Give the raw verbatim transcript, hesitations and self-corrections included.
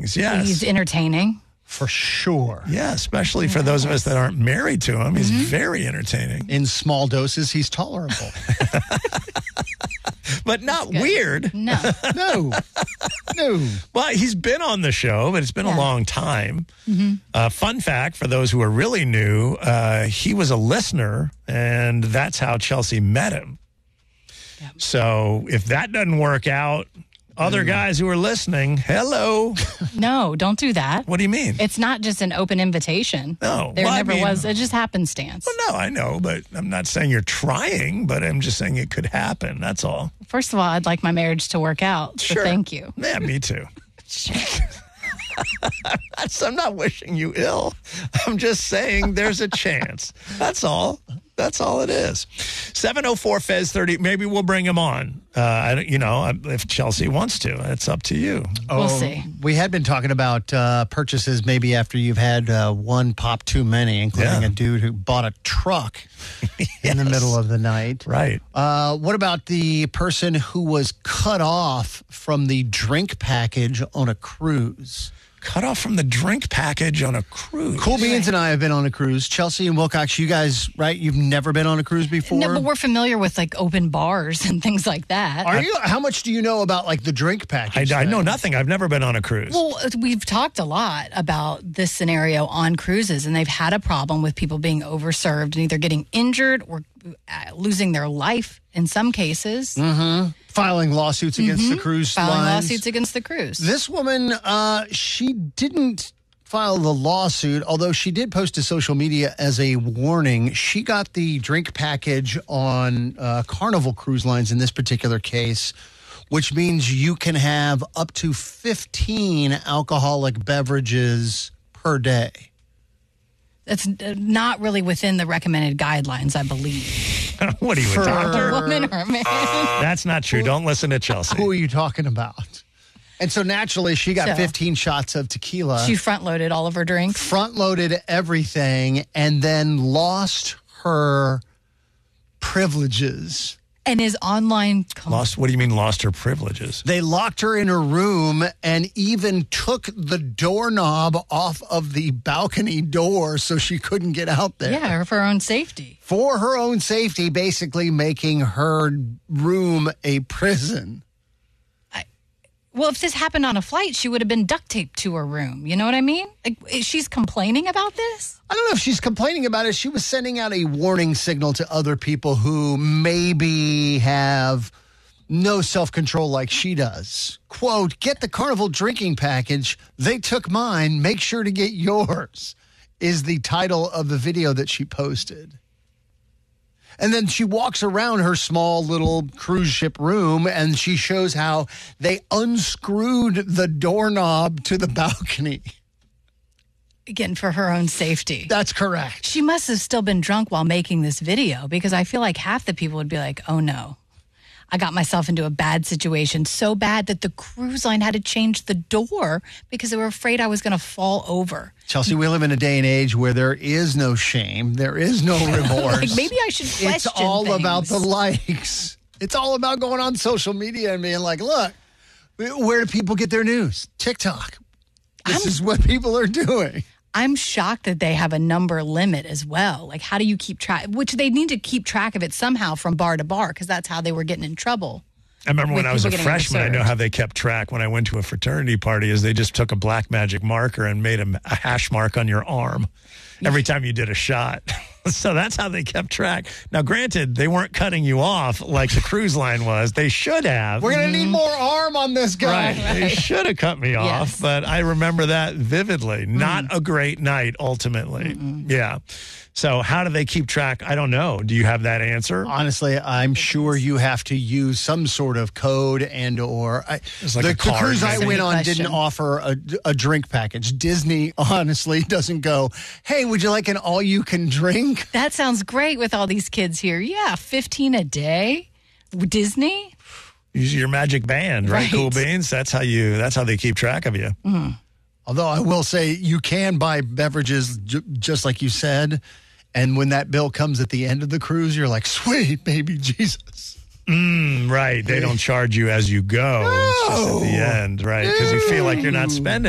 things. Yes. He's entertaining. For sure. Yeah, especially for those of us that aren't married to him. He's mm-hmm. very entertaining. In small doses, he's tolerable. But not weird. No. No. No. Well, he's been on the show, but it's been yeah. a long time. Mm-hmm. Uh, fun fact for those who are really new, uh, he was a listener, and that's how Chelsea met him. Yeah. So if that doesn't work out, other guys who are listening, hello. No, don't do that. What do you mean? It's not just an open invitation. No. There well, never I mean, was. It just happenstance. Well, no, I know, but I'm not saying you're trying, but I'm just saying it could happen. That's all. First of all, I'd like my marriage to work out. So sure. Thank you. Yeah, me too. I'm not wishing you ill. I'm just saying there's a chance. That's all. That's all it is. seven oh four Fez thirty. Maybe we'll bring him on. Uh, I don't, you know, if Chelsea wants to. It's up to you. We'll oh, see. We had been talking about uh, purchases maybe after you've had uh, one pop too many, including yeah. a dude who bought a truck yes. in the middle of the night. Right. Uh, what about the person who was cut off from the drink package on a cruise? Cut off from the drink package on a cruise. Cool Beans and I have been on a cruise. Chelsea and Wilcox, you guys, right? You've never been on a cruise before? No, but we're familiar with like open bars and things like that. Are you? How much do you know about like the drink package? I, I know nothing. I've never been on a cruise. Well, we've talked a lot about this scenario on cruises, and they've had a problem with people being overserved and either getting injured or losing their life in some cases. Mm-hmm. Filing lawsuits against mm-hmm. the cruise Filing lines. lawsuits against the cruise. This woman, uh, she didn't file the lawsuit, although she did post to social media as a warning. She got the drink package on uh, Carnival Cruise Lines in this particular case, which means you can have up to fifteen alcoholic beverages per day. That's not really within the recommended guidelines, I believe. What are you, a doctor? A woman or a man? That's not true. Don't listen to Chelsea. Who are you talking about? And so naturally, she got so, fifteen shots of tequila. She front-loaded all of her drinks. Front-loaded everything and then lost her privileges. And his online... Lost? What do you mean lost her privileges? They locked her in her room and even took the doorknob off of the balcony door so she couldn't get out there. Yeah, for her own safety. For her own safety, basically making her room a prison. I, well, if this happened on a flight, she would have been duct taped to her room. You know what I mean? Like, she's complaining about this? I don't know if she's complaining about it. She was sending out a warning signal to other people who maybe have no self-control like she does. Quote, get the Carnival drinking package. They took mine. Make sure to get yours, is the title of the video that she posted. And then she walks around her small little cruise ship room and she shows how they unscrewed the doorknob to the balcony. Again, for her own safety. That's correct. She must have still been drunk while making this video, because I feel like half the people would be like, oh no, I got myself into a bad situation, so bad that the cruise line had to change the door because they were afraid I was going to fall over. Chelsea, we live in a day and age where there is no shame. There is no remorse. Like, maybe I should question It's all things. about the likes. It's all about going on social media and being like, look, where do people get their news? TikTok. This I'm, is what people are doing. I'm shocked that they have a number limit as well. Like, how do you keep track? Which they need to keep track of it somehow from bar to bar, because that's how they were getting in trouble. I remember when I was a getting freshman, I know researched. how they kept track when I went to a fraternity party is they just took a black magic marker and made a, a hash mark on your arm every time you did a shot. So that's how they kept track. Now, granted, they weren't cutting you off like the cruise line was. They should have. We're going to need more arm on this guy. Right. They should have cut me off, Yes. but I remember that vividly. Not mm. a great night, ultimately. Mm-mm. Yeah. So how do they keep track? I don't know. Do you have that answer? Honestly, I'm sure you have to use some sort of code and or I, It's like the, a card, the cruise I maybe. went on Question. didn't offer a, a drink package. Disney honestly doesn't go, hey, would you like an all you can drink? That sounds great with all these kids here. Yeah, fifteen a day. Disney? Use your magic band, right? Right. Cool Beans. That's how you. That's how they keep track of you. Mm. Although I will say you can buy beverages j- just like you said. And when that bill comes at the end of the cruise, you're like, sweet baby Jesus. Mm, right. They don't charge you as you go. No. It's just at the end, right? Because you feel like you're not spending